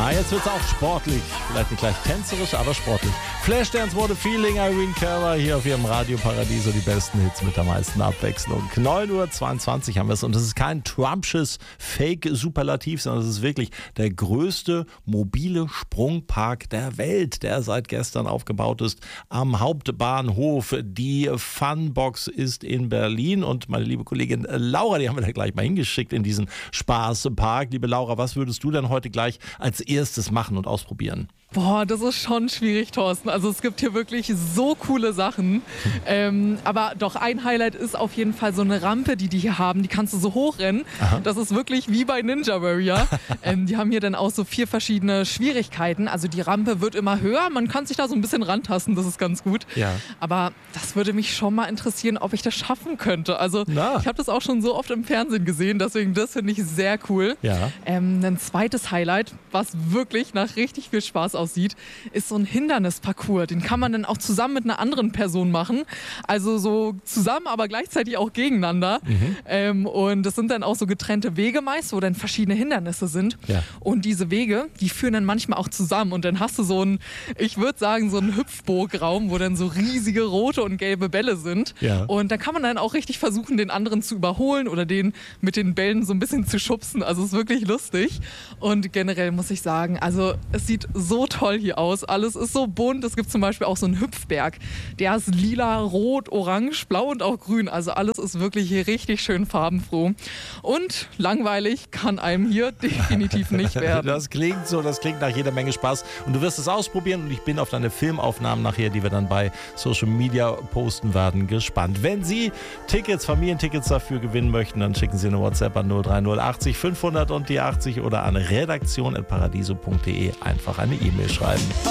Jetzt wird's auch sportlich. Vielleicht nicht gleich tänzerisch, aber sportlich. Flashdance What a Feeling, Irene Cara hier auf ihrem Radio Paradiso. Die besten Hits mit der meisten Abwechslung. 9:22 Uhr haben wir es und es ist kein Trumpsches Fake-Superlativ, sondern es ist wirklich der größte mobile Sprungpark der Welt, der seit gestern aufgebaut ist am Hauptbahnhof. Die Funbox ist in Berlin und meine liebe Kollegin Laura, die haben wir da gleich mal hingeschickt in diesen Spaßpark. Liebe Laura, was würdest du denn heute gleich als erstes machen und ausprobieren? Boah, das ist schon schwierig, Thorsten. Also es gibt hier wirklich so coole Sachen. Aber doch ein Highlight ist auf jeden Fall so eine Rampe, die hier haben. Die kannst du so hochrennen. Aha. Das ist wirklich wie bei Ninja Warrior. Die haben hier dann auch so 4 verschiedene Schwierigkeiten. Also die Rampe wird immer höher. Man kann sich da so ein bisschen rantasten. Das ist ganz gut. Ja. Aber das würde mich schon mal interessieren, ob ich das schaffen könnte. Also ich habe das auch schon so oft im Fernsehen gesehen. Deswegen das finde ich sehr cool. Ja. Ein zweites Highlight, was wirklich nach richtig viel Spaß aussieht, ist so ein Hindernisparcours. Den kann man dann auch zusammen mit einer anderen Person machen. Also so zusammen, aber gleichzeitig auch gegeneinander. Und das sind dann auch so getrennte Wege meist, wo dann verschiedene Hindernisse sind. Ja. Und diese Wege, die führen dann manchmal auch zusammen. Und dann hast du so einen, ich würde sagen, so einen Hüpfburgraum, wo dann so riesige rote und gelbe Bälle sind. Ja. Und da kann man dann auch richtig versuchen, den anderen zu überholen oder den mit den Bällen so ein bisschen zu schubsen. Also es ist wirklich lustig. Und generell muss ich sagen, also es sieht so toll hier aus. Alles ist so bunt. Es gibt zum Beispiel auch so einen Hüpfberg. Der ist lila, rot, orange, blau und auch grün. Also alles ist wirklich hier richtig schön farbenfroh. Und langweilig kann einem hier definitiv nicht werden. Das klingt so, das klingt nach jeder Menge Spaß. Und du wirst es ausprobieren und ich bin auf deine Filmaufnahmen nachher, die wir dann bei Social Media posten werden, gespannt. Wenn Sie Tickets, Familientickets dafür gewinnen möchten, dann schicken Sie eine WhatsApp an 03080 500 und die 80 oder an redaktion@paradiso.de einfach eine E-Mail schreiben.